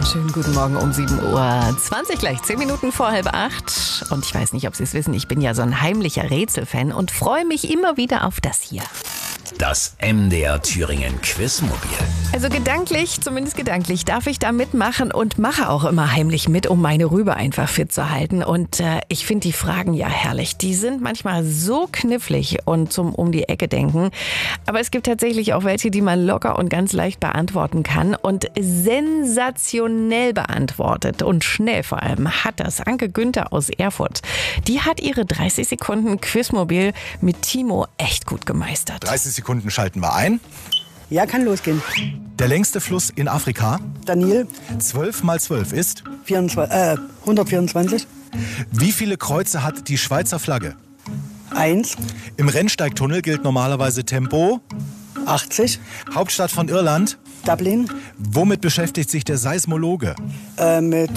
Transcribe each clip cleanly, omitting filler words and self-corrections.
Schönen guten Morgen um 7:20 Uhr. Gleich 10 Minuten vor 7:30. Und ich weiß nicht, ob Sie es wissen, ich bin ja so ein heimlicher Rätselfan und freue mich immer wieder auf das hier. Das MDR Thüringen Quizmobil. Also gedanklich, zumindest gedanklich, darf ich da mitmachen und mache auch immer heimlich mit, um meine Rübe einfach fit zu halten. Und ich finde die Fragen ja herrlich. Die sind manchmal so knifflig und zum um die Ecke denken. Aber es gibt tatsächlich auch welche, die man locker und ganz leicht beantworten kann. Und sensationell beantwortet und schnell vor allem hat das Anke Günther aus Erfurt. Die hat ihre 30 Sekunden Quizmobil mit Timo echt gut gemeistert. 30 Sekunden schalten wir ein. Ja, kann losgehen. Der längste Fluss in Afrika. Daniel, 12 mal 12 ist. 124. Wie viele Kreuze hat die Schweizer Flagge? 1. Im Rennsteigtunnel gilt normalerweise Tempo. 80. Hauptstadt von Irland. Dublin. Womit beschäftigt sich der Seismologe? Wenn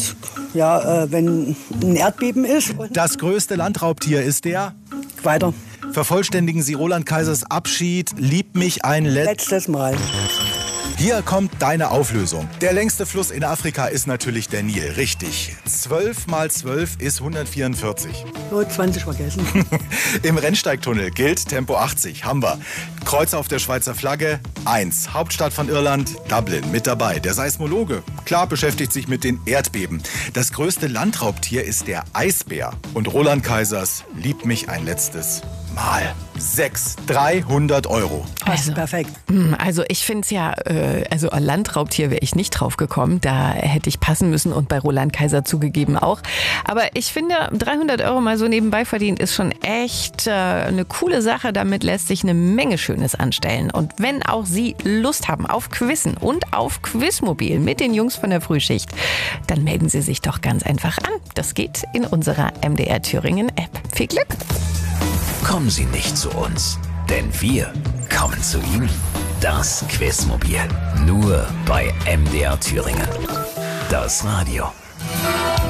ein Erdbeben ist. Und Das größte Landraubtier ist der. weiter. Vervollständigen Sie Roland Kaisers Abschied. Lieb mich ein Letztes Mal. Hier kommt deine Auflösung. Der längste Fluss in Afrika ist natürlich der Nil. Richtig. 12 mal 12 ist 144. So, 20 vergessen. Im Rennsteigtunnel gilt Tempo 80. Haben wir. Kreuze auf der Schweizer Flagge 1. Hauptstadt von Irland, Dublin. Mit dabei. Der Seismologe. Klar, beschäftigt sich mit den Erdbeben. Das größte Landraubtier ist der Eisbär. Und Roland Kaisers Lieb mich ein letztes Mal. 300 Euro. Perfekt. Also ich finde es ja, also ein Landraubtier wäre ich nicht drauf gekommen. Da hätte ich passen müssen und bei Roland Kaiser zugegeben auch. Aber ich finde, 300 Euro mal so nebenbei verdient ist schon echt eine coole Sache. Damit lässt sich eine Menge Schönes anstellen. Und wenn auch Sie Lust haben auf Quizzen und auf Quizmobil mit den Jungs von der Frühschicht, dann melden Sie sich doch ganz einfach an. Das geht in unserer MDR Thüringen App. Viel Glück! Kommen Sie nicht zu uns, denn wir kommen zu Ihnen. Das Quizmobil. Nur bei MDR Thüringen. Das Radio.